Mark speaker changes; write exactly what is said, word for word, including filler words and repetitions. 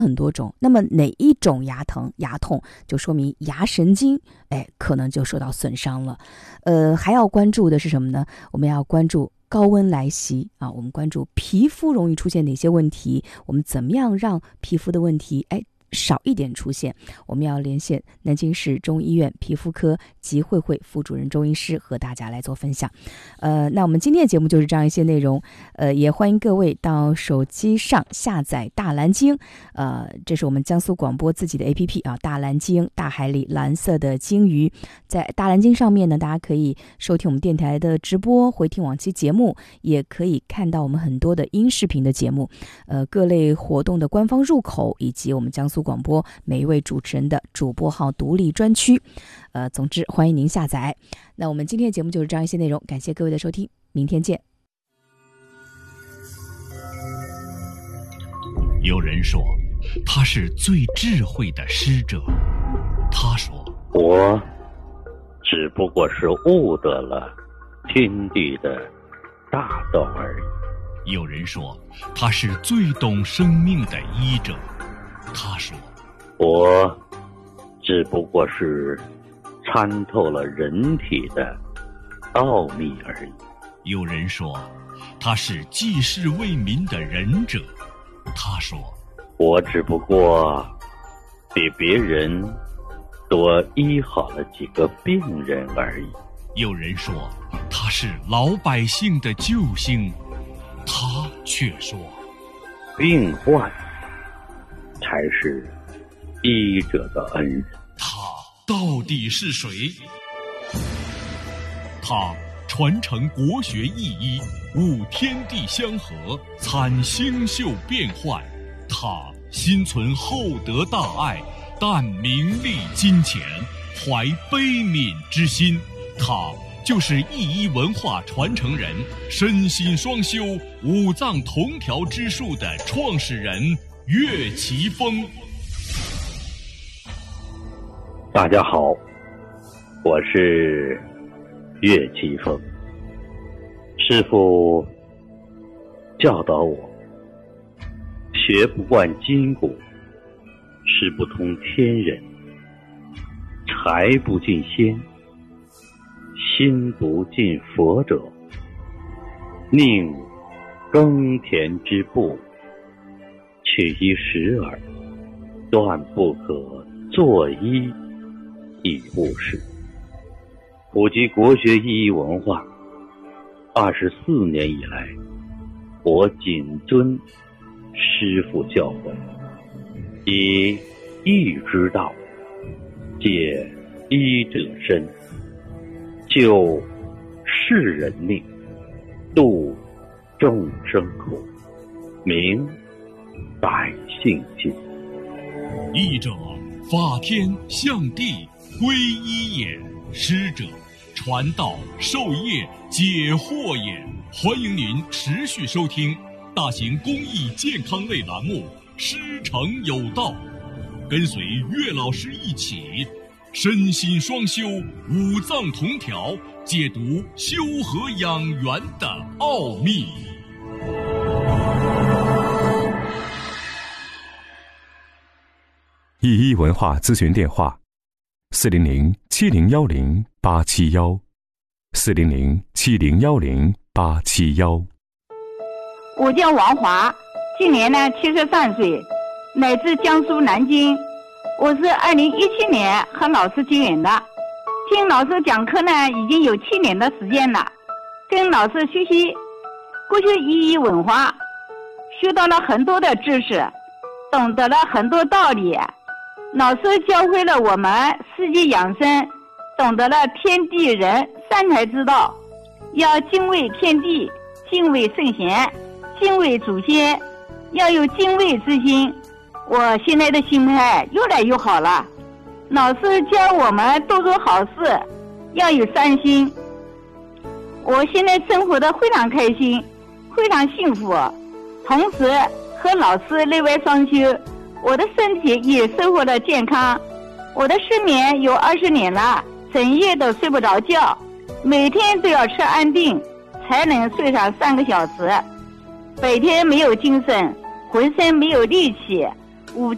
Speaker 1: 很多种，那么哪一种牙疼牙痛就说明牙神经哎可能就受到损伤了。呃还要关注的是什么呢？我们要关注高温来袭啊，我们关注皮肤容易出现哪些问题，我们怎么样让皮肤的问题哎少一点出现。我们要连线南京市中医院皮肤科吉慧慧副主任中医师和大家来做分享。呃，那我们今天的节目就是这样一些内容。呃，也欢迎各位到手机上下载大蓝鲸，呃，这是我们江苏广播自己的 A P P 啊，大蓝鲸，大海里蓝色的鲸鱼。在大蓝鲸上面呢，大家可以收听我们电台的直播，回听往期节目，也可以看到我们很多的音视频的节目，呃，各类活动的官方入口，以及我们江苏广播每一位主持人的主播号独立专区。呃，总之欢迎您下载。那我们今天的节目就是这样一些内容，感谢各位的收听，明天见。
Speaker 2: 有人说他是最智慧的师者，他说
Speaker 3: 我只不过是悟得了天地的大道而已。
Speaker 2: 有人说他是最懂生命的医者，他说
Speaker 3: 我只不过是参透了人体的奥秘而已。
Speaker 2: 有人说他是济世为民的仁者，他说
Speaker 3: 我只不过比别人多医好了几个病人而已。
Speaker 2: 有人说他是老百姓的救星，他却说
Speaker 3: 病患才是医者的恩人。
Speaker 2: 他到底是谁？他传承国学意医，悟天地相合，参星宿变幻。他心存厚德大爱，淡名利金钱，怀悲悯之心。他就是意医文化传承人，身心双修，五脏同调之术的创始人岳奇峰。
Speaker 3: 大家好，我是岳奇峰。师父教导我，学不惯筋骨，识不通天人，财不进仙，心不进佛者，宁耕田之步，取一时耳，断不可作医以误事。普及国学意义文化二十四年以来，我谨遵师父教诲，以医之道解医者身，救世人命，度众生苦，明百姓心。
Speaker 2: 医者，法天象地归一也；师者，传道授业解惑也。欢迎您持续收听大型公益健康类栏目《师承有道》，跟随岳老师一起身心双修，五脏同调，解读修和养元的奥秘。
Speaker 4: 一一文化咨询电话：四零零七零幺零八七幺，四零零七零幺零八七幺。
Speaker 5: 我叫王华，今年呢七十三岁，来自江苏南京。我是二零一七年和老师结缘的，听老师讲课呢已经有七年的时间了，跟老师学习国学意义文化，学到了很多的知识，懂得了很多道理。老师教会了我们四季养生，懂得了天地人三才之道，要敬畏天地，敬畏圣贤，敬畏祖先，要有敬畏之心。我现在的心态越来越好了。老师教我们多做好事，要有善心。我现在生活的非常开心，非常幸福，同时和老师内外双修，我的身体也收获了健康。我的失眠有二十年了，整夜都睡不着觉，每天都要吃安定才能睡上三个小时。白天没有精神，浑身没有力气，